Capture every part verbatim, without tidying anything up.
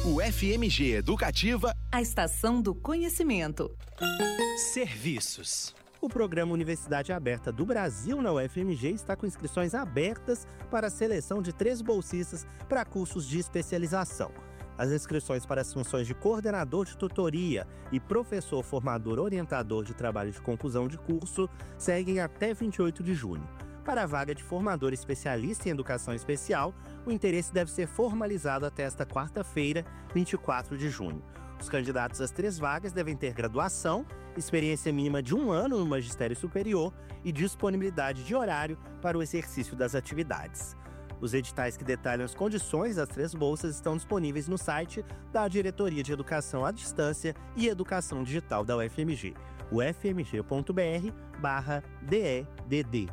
O F M G Educativa, a estação do conhecimento. Serviços. O Programa Universidade Aberta do Brasil na U F M G está com inscrições abertas para a seleção de três bolsistas para cursos de especialização. As inscrições para as funções de coordenador de tutoria e professor formador orientador de trabalho de conclusão de curso seguem até vinte e oito de junho. Para a vaga de formador especialista em educação especial, o interesse deve ser formalizado até esta quarta-feira, vinte e quatro de junho. Os candidatos às três vagas devem ter graduação, experiência mínima de um ano no magistério superior e disponibilidade de horário para o exercício das atividades. Os editais que detalham as condições das três bolsas estão disponíveis no site da Diretoria de Educação à Distância e Educação Digital da U F M G, u f m g ponto b r barra d e d d.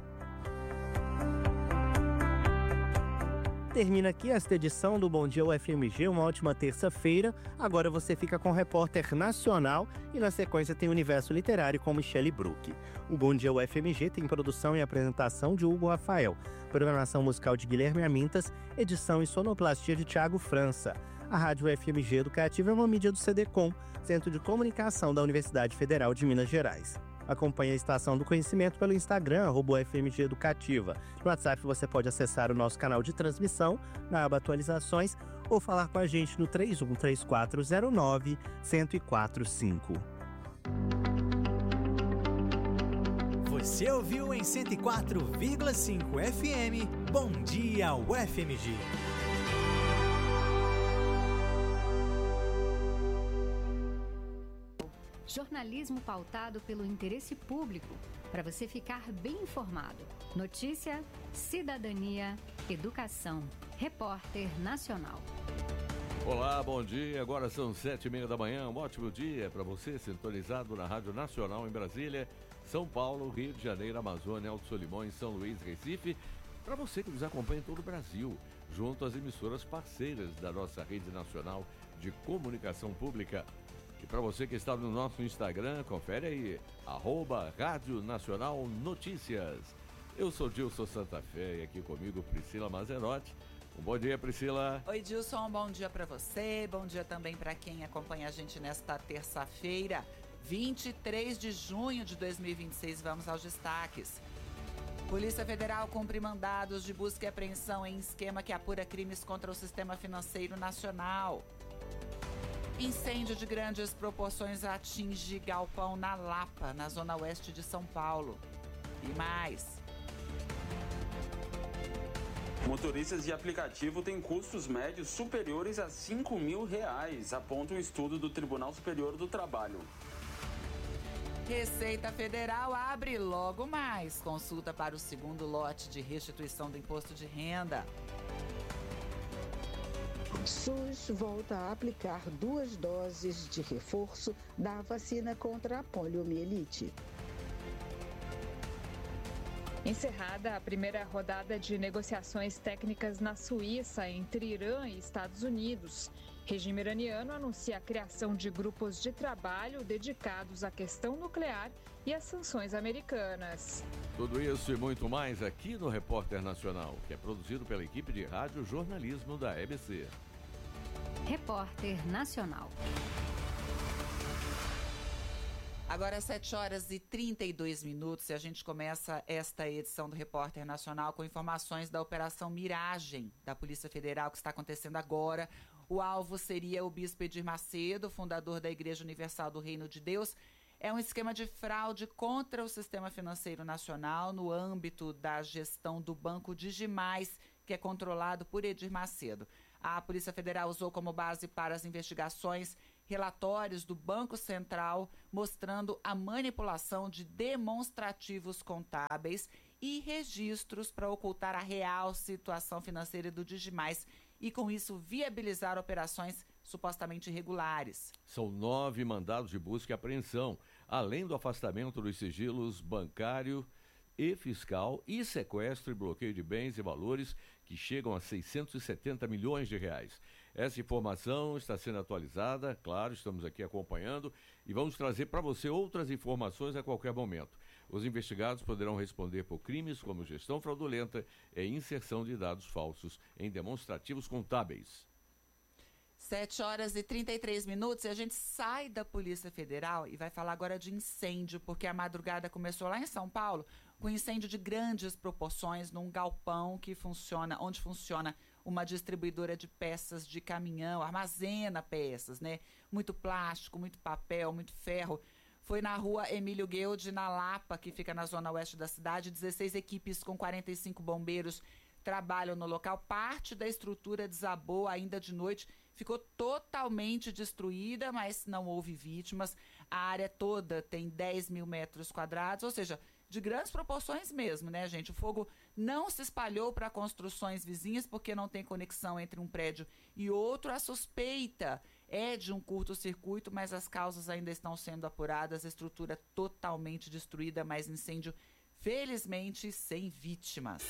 Termina aqui esta edição do Bom Dia U F M G, uma ótima terça-feira. Agora você fica com o Repórter Nacional e na sequência tem o Universo Literário com Michele Bruck. O Bom Dia U F M G tem produção e apresentação de Hugo Rafael, programação musical de Guilherme Amintas, edição e sonoplastia de Thiago França. A Rádio U F M G Educativa é uma mídia do C D C O M, Centro de Comunicação da Universidade Federal de Minas Gerais. Acompanhe a Estação do Conhecimento pelo Instagram, arroba U F M G Educativa. No WhatsApp você pode acessar o nosso canal de transmissão na aba Atualizações ou falar com a gente no três um três quatro zero nove um zero quatro cinco. Você ouviu em cento e quatro vírgula cinco F M, Bom Dia U F M G. Jornalismo pautado pelo interesse público, para você ficar bem informado. Notícia, cidadania, educação. Repórter Nacional. Olá, bom dia. Agora são sete e meia da manhã. Um ótimo dia para você, sintonizado na Rádio Nacional em Brasília, São Paulo, Rio de Janeiro, Amazônia, Alto Solimões, São Luís, Recife. Para você que nos acompanha em todo o Brasil, junto às emissoras parceiras da nossa rede nacional de comunicação pública. E para você que está no nosso Instagram, confere aí, arroba Rádio Nacional Notícias. Eu sou Dilson Santa Fé e aqui comigo Priscila Mazerotti. Um bom dia, Priscila. Oi, Dilson, um bom dia para você, bom dia também para quem acompanha a gente nesta terça-feira, vinte e três de junho de dois mil e vinte e seis. Vamos aos destaques. Polícia Federal cumpre mandados de busca e apreensão em esquema que apura crimes contra o sistema financeiro nacional. Incêndio de grandes proporções atinge galpão na Lapa, na zona oeste de São Paulo. E mais. Motoristas de aplicativo têm custos médios superiores a cinco mil reais, aponta um estudo do Tribunal Superior do Trabalho. Receita Federal abre logo mais consulta para o segundo lote de restituição do imposto de renda. SUS volta a aplicar duas doses de reforço da vacina contra a poliomielite. Encerrada a primeira rodada de negociações técnicas na Suíça entre Irã e Estados Unidos, regime iraniano anuncia a criação de grupos de trabalho dedicados à questão nuclear e às sanções americanas. Tudo isso e muito mais aqui no Repórter Nacional, que é produzido pela equipe de rádio jornalismo da E B C. Repórter Nacional. Agora sete horas e trinta e dois minutos e a gente começa esta edição do Repórter Nacional com informações da Operação Miragem da Polícia Federal que está acontecendo agora. O alvo seria o Bispo Edir Macedo, fundador da Igreja Universal do Reino de Deus. É um esquema de fraude contra o sistema financeiro nacional no âmbito da gestão do Banco Digimais, que é controlado por Edir Macedo. A Polícia Federal usou como base para as investigações relatórios do Banco Central mostrando a manipulação de demonstrativos contábeis e registros para ocultar a real situação financeira do Digimais e, com isso, viabilizar operações supostamente irregulares. São nove mandados de busca e apreensão, além do afastamento dos sigilos bancário e fiscal e sequestro e bloqueio de bens e valores que chegam a seiscentos e setenta milhões de reais. Essa informação está sendo atualizada, claro, estamos aqui acompanhando e vamos trazer para você outras informações a qualquer momento. Os investigados poderão responder por crimes como gestão fraudulenta e inserção de dados falsos em demonstrativos contábeis. sete horas e trinta e três minutos e a gente sai da Polícia Federal e vai falar agora de incêndio, porque a madrugada começou lá em São Paulo com incêndio de grandes proporções num galpão que funciona, onde funciona uma distribuidora de peças de caminhão, armazena peças, né? Muito plástico, muito papel, muito ferro. Foi na rua Emílio Guilde, na Lapa, que fica na zona oeste da cidade. dezesseis equipes com quarenta e cinco bombeiros trabalham no local. Parte da estrutura desabou ainda de noite, ficou totalmente destruída, mas não houve vítimas. A área toda tem dez mil metros quadrados, ou seja, de grandes proporções mesmo, né, gente? O fogo não se espalhou para construções vizinhas porque não tem conexão entre um prédio e outro. A suspeita é de um curto-circuito, mas as causas ainda estão sendo apuradas. A estrutura totalmente destruída, mas incêndio, felizmente, sem vítimas.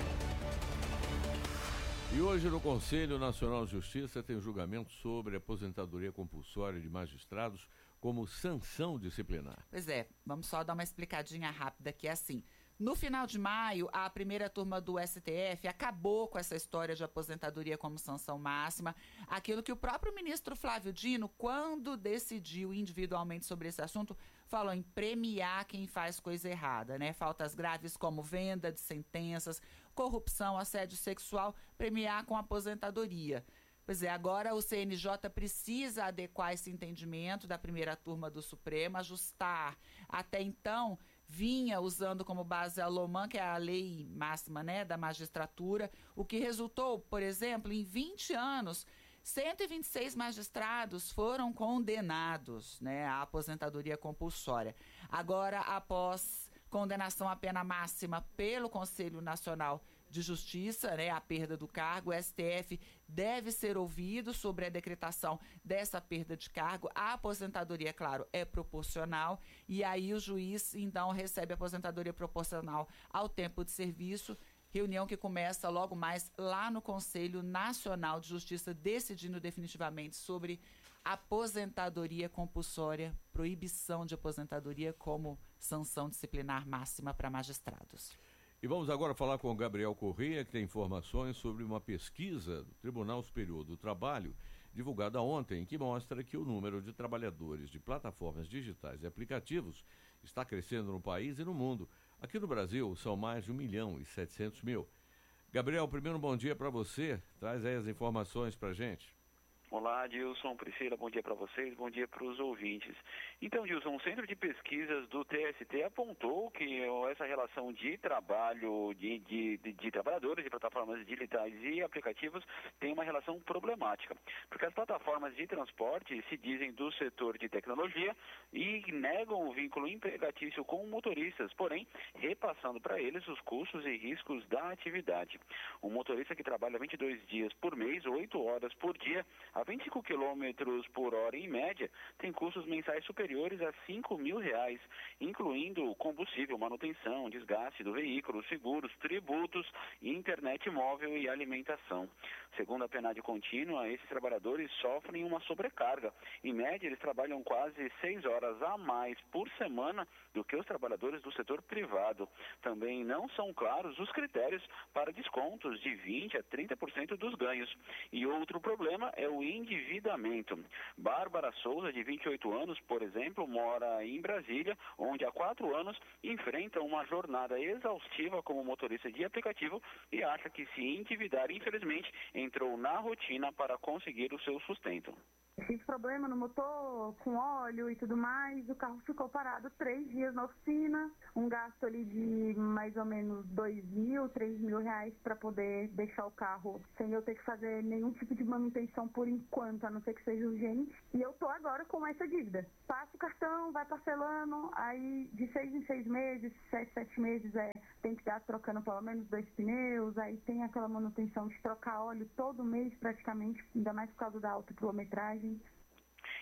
E hoje no Conselho Nacional de Justiça tem julgamento sobre aposentadoria compulsória de magistrados como sanção disciplinar. Pois é, vamos só dar uma explicadinha rápida que é assim. No final de maio, a primeira turma do S T F acabou com essa história de aposentadoria como sanção máxima, aquilo que o próprio ministro Flávio Dino, quando decidiu individualmente sobre esse assunto, falou em premiar quem faz coisa errada, né? Faltas graves como venda de sentenças, corrupção, assédio sexual, premiar com aposentadoria. Pois é, agora o C N J precisa adequar esse entendimento da primeira turma do Supremo, ajustar. Até então, vinha usando como base a LOMAN, que é a lei máxima, né, da magistratura, o que resultou, por exemplo, em vinte anos, cento e vinte e seis magistrados foram condenados, né, à aposentadoria compulsória. Agora, após condenação à pena máxima pelo Conselho Nacional de Justiça, né, a perda do cargo, o S T F deve ser ouvido sobre a decretação dessa perda de cargo. A aposentadoria, claro, é proporcional e aí o juiz, então, recebe a aposentadoria proporcional ao tempo de serviço, reunião que começa logo mais lá no Conselho Nacional de Justiça, decidindo definitivamente sobre aposentadoria compulsória, proibição de aposentadoria como sanção disciplinar máxima para magistrados. E vamos agora falar com o Gabriel Corrêa, que tem informações sobre uma pesquisa do Tribunal Superior do Trabalho, divulgada ontem, que mostra que o número de trabalhadores de plataformas digitais e aplicativos está crescendo no país e no mundo. Aqui no Brasil, são mais de um milhão e setecentos mil. Gabriel, primeiro bom dia para você. Traz aí as informações para a gente. Olá, Dilson, Priscila, bom dia para vocês, bom dia para os ouvintes. Então, Dilson, o Centro de Pesquisas do T S T apontou que essa relação de trabalho, de, de, de, de trabalhadores de plataformas digitais e aplicativos tem uma relação problemática, porque as plataformas de transporte se dizem do setor de tecnologia e negam o vínculo empregatício com motoristas, porém, repassando para eles os custos e riscos da atividade. Um motorista que trabalha vinte e dois dias por mês, oito horas por dia, a vinte e cinco quilômetros por hora em média, tem custos mensais superiores a cinco mil reais, incluindo combustível, manutenção, desgaste do veículo, seguros, tributos, internet móvel e alimentação. Segundo a PNAD contínua, esses trabalhadores sofrem uma sobrecarga. Em média, eles trabalham quase seis horas a mais por semana do que os trabalhadores do setor privado. Também não são claros os critérios para descontos de vinte a trinta por cento dos ganhos. E outro problema é o endividamento. Bárbara Souza, de vinte e oito anos, por exemplo, mora em Brasília, onde há quatro anos enfrenta uma jornada exaustiva como motorista de aplicativo e acha que se endividar, infelizmente, entrou na rotina para conseguir o seu sustento. Tive problema no motor, com óleo e tudo mais, o carro ficou parado três dias na oficina, um gasto ali de mais ou menos dois mil, três mil reais para poder deixar o carro sem eu ter que fazer nenhum tipo de manutenção por enquanto, a não ser que seja urgente. E eu tô agora com essa dívida. Passa o cartão, vai parcelando, aí de seis em seis meses, sete, sete meses, é, tem que estar trocando pelo menos dois pneus, aí tem aquela manutenção de trocar óleo todo mês praticamente, ainda mais por causa da alta quilometragem.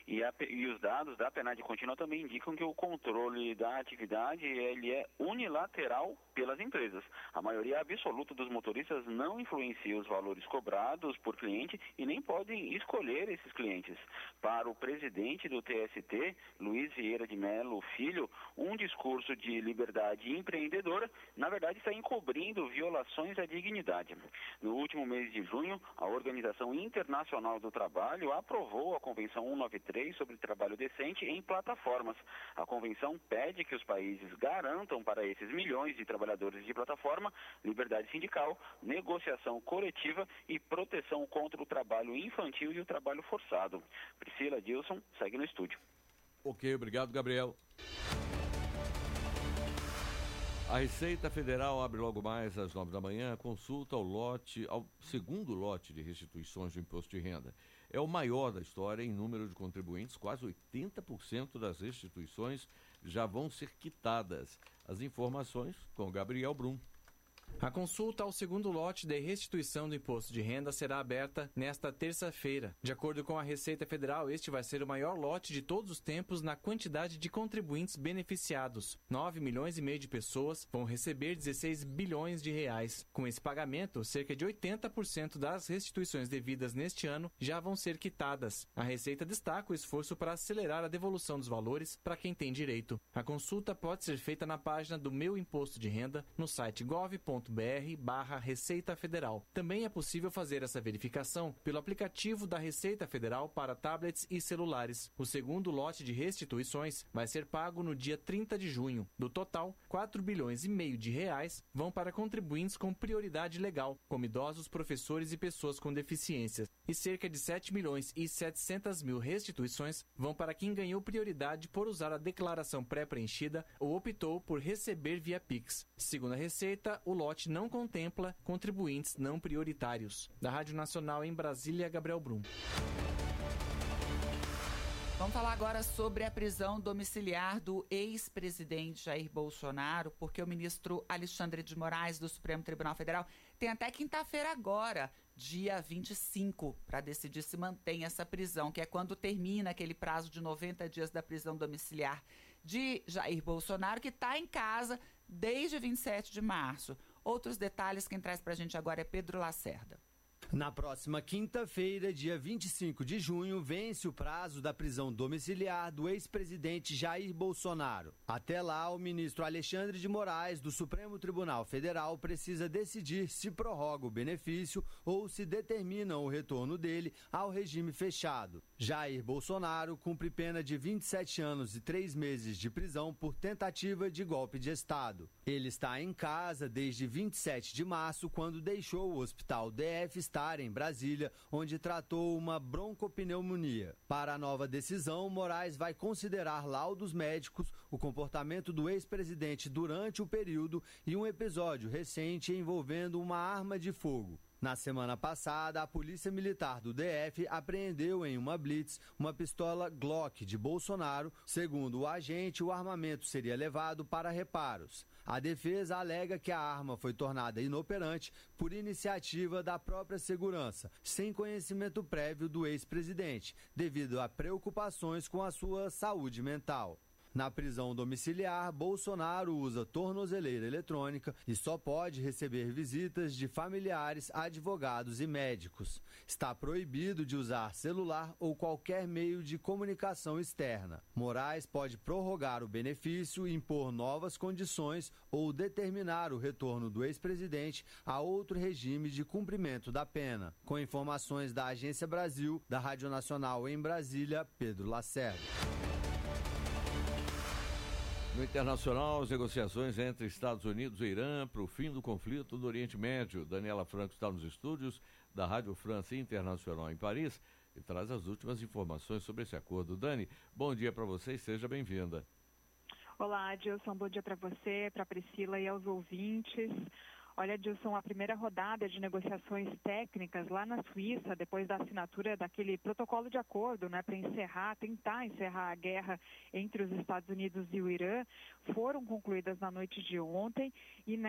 E, a, e os dados da penalidade contínua também indicam que o controle da atividade ele é unilateral pelas empresas. A maioria absoluta dos motoristas não influencia os valores cobrados por cliente e nem podem escolher esses clientes. Para o presidente do T S T, Luiz Vieira de Mello Filho, um discurso de liberdade empreendedora, na verdade, está encobrindo violações à dignidade. No último mês de junho, a Organização Internacional do Trabalho aprovou a Convenção cento e noventa e três sobre trabalho decente em plataformas. A convenção pede que os países garantam para esses milhões de trabalhadores de plataforma liberdade sindical, negociação coletiva e proteção contra o trabalho infantil e o trabalho forçado. Priscila, Dilson, segue no estúdio. Ok, obrigado, Gabriel. A Receita Federal abre logo mais às nove da manhã a consulta ao lote, ao segundo lote de restituições do imposto de renda. É o maior da história em número de contribuintes, quase oitenta por cento das restituições já vão ser quitadas. As informações com Gabriel Brum. A consulta ao segundo lote de restituição do imposto de renda será aberta nesta terça-feira. De acordo com a Receita Federal, este vai ser o maior lote de todos os tempos na quantidade de contribuintes beneficiados. nove milhões e meio de pessoas vão receber dezesseis bilhões de reais. Com esse pagamento, cerca de oitenta por cento das restituições devidas neste ano já vão ser quitadas. A Receita destaca o esforço para acelerar a devolução dos valores para quem tem direito. A consulta pode ser feita na página do Meu Imposto de Renda, no site gov ponto br barra Receita Federal. Também é possível fazer essa verificação pelo aplicativo da Receita Federal para tablets e celulares. O segundo lote de restituições vai ser pago no dia trinta de junho. Do total, quatro bilhões e meio de reais vão para contribuintes com prioridade legal, como idosos, professores e pessoas com deficiências. E cerca de sete milhões e setecentas mil restituições vão para quem ganhou prioridade por usar a declaração pré-preenchida ou optou por receber via Pix. Segundo a Receita, o lote não contempla contribuintes não prioritários. Da Rádio Nacional em Brasília, Gabriel Brum. Vamos falar agora sobre a prisão domiciliar do ex-presidente Jair Bolsonaro, porque o ministro Alexandre de Moraes, do Supremo Tribunal Federal, tem até quinta-feira agora, dia vinte e cinco, para decidir se mantém essa prisão, que é quando termina aquele prazo de noventa dias da prisão domiciliar de Jair Bolsonaro, que está em casa desde vinte e sete de março. Outros detalhes, quem traz para a gente agora é Pedro Lacerda. Na próxima quinta-feira, dia vinte e cinco de junho, vence o prazo da prisão domiciliar do ex-presidente Jair Bolsonaro. Até lá, o ministro Alexandre de Moraes, do Supremo Tribunal Federal, precisa decidir se prorroga o benefício ou se determina o retorno dele ao regime fechado. Jair Bolsonaro cumpre pena de vinte e sete anos e três meses de prisão por tentativa de golpe de Estado. Ele está em casa desde vinte e sete de março, quando deixou o Hospital D F estar em Brasília, onde tratou uma broncopneumonia. Para a nova decisão, Moraes vai considerar laudos médicos, o comportamento do ex-presidente durante o período e um episódio recente envolvendo uma arma de fogo. Na semana passada, a Polícia Militar do D F apreendeu em uma blitz uma pistola Glock de Bolsonaro. Segundo o agente, o armamento seria levado para reparos. A defesa alega que a arma foi tornada inoperante por iniciativa da própria segurança, sem conhecimento prévio do ex-presidente, devido a preocupações com a sua saúde mental. Na prisão domiciliar, Bolsonaro usa tornozeleira eletrônica e só pode receber visitas de familiares, advogados e médicos. Está proibido de usar celular ou qualquer meio de comunicação externa. Moraes pode prorrogar o benefício, impor novas condições ou determinar o retorno do ex-presidente a outro regime de cumprimento da pena. Com informações da Agência Brasil, da Rádio Nacional em Brasília, Pedro Lacerda. No internacional, as negociações entre Estados Unidos e Irã para o fim do conflito no Oriente Médio. Daniela Franco está nos estúdios da Rádio France Internacional em Paris e traz as últimas informações sobre esse acordo. Dani, bom dia para você e seja bem-vinda. Olá, Adilson, bom dia para você, para a Priscila e aos ouvintes. Olha, Adilson, a primeira rodada de negociações técnicas lá na Suíça, depois da assinatura daquele protocolo de acordo, né, para encerrar, tentar encerrar a guerra entre os Estados Unidos e o Irã, foram concluídas na noite de ontem e